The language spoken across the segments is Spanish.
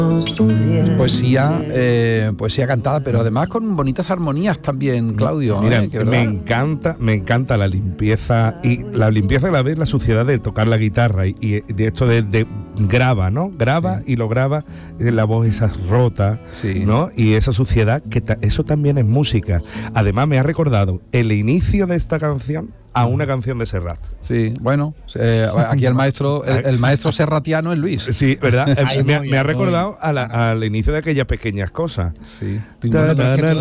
Poesía cantada, pero además con bonitas armonías también, Claudio. Mira, me encanta la limpieza y la vez la suciedad de tocar la guitarra y de esto de graba, ¿no? Graba y lo graba, la voz esa rota, ¿no? Y esa suciedad, eso también es música. Además me ha recordado el inicio de esta canción a una canción de Serrat. Sí, bueno, aquí el maestro serratiano es Luis. Sí, ¿verdad? Me ha recordado al inicio de aquellas pequeñas cosas. Sí. Pero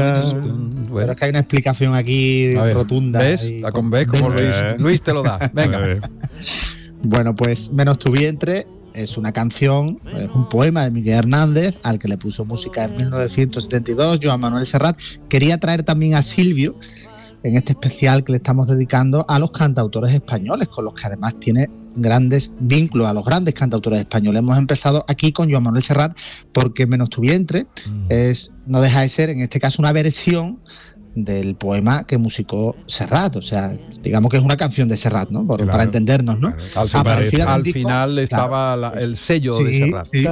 es que hay una explicación aquí rotunda. ¿Ves? ¿Ves cómo Luis te lo da? Venga. Bueno, pues Menos tu vientre es una canción, es un poema de Miguel Hernández, al que le puso música en 1972 Joan Manuel Serrat. Quería traer también a Silvio en este especial que le estamos dedicando a los cantautores españoles, con los que además tiene grandes vínculos, a los grandes cantautores españoles. Hemos empezado aquí con Joan Manuel Serrat porque Menos tu vientre no deja de ser, en este caso, una versión del poema que musicó Serrat, o sea, digamos que es una canción de Serrat, ¿no? Para entendernos, ¿no? Al final estaba el sello de Serrat. Sí,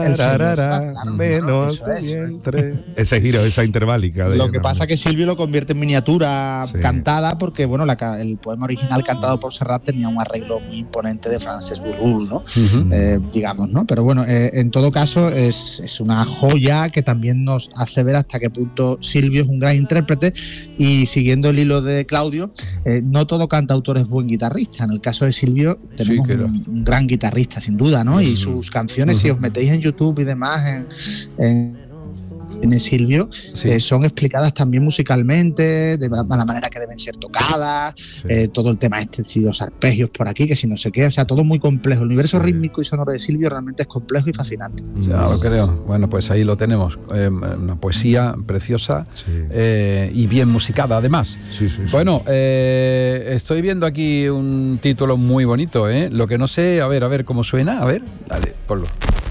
Menos tu vientre. Ese giro, esa interválica. Lo que pasa es que Silvio lo convierte en miniatura cantada, porque bueno, el poema original cantado por Serrat tenía un arreglo muy imponente de Francesc Burrul, ¿no? Digamos, ¿no? Pero bueno, en todo caso es una joya que también nos hace ver hasta qué punto Silvio es un gran intérprete. Y siguiendo el hilo de Claudio, no todo cantautor es buen guitarrista. En el caso de Silvio tenemos un gran guitarrista, sin duda, ¿no? Y sus canciones, si os metéis en YouTube y demás, en Silvio, son explicadas también musicalmente, de la manera que deben ser tocadas, todo el tema si los arpegios por aquí, que si no sé qué, o sea, todo muy complejo. El universo rítmico y sonoro de Silvio realmente es complejo y fascinante. Ya lo creo. Bueno, pues ahí lo tenemos. Una poesía preciosa y bien musicada, además. Bueno, estoy viendo aquí un título muy bonito, ¿eh? Lo que no sé, a ver cómo suena. A ver, dale, ponlo.